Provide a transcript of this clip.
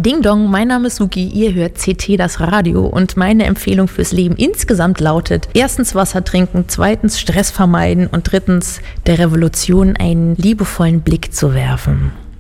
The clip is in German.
Ding Dong, mein Name ist Suki, ihr hört CT das Radio und meine Empfehlung fürs Leben insgesamt lautet: erstens Wasser trinken, zweitens Stress vermeiden und drittens der Revolution einen liebevollen Blick zu werfen.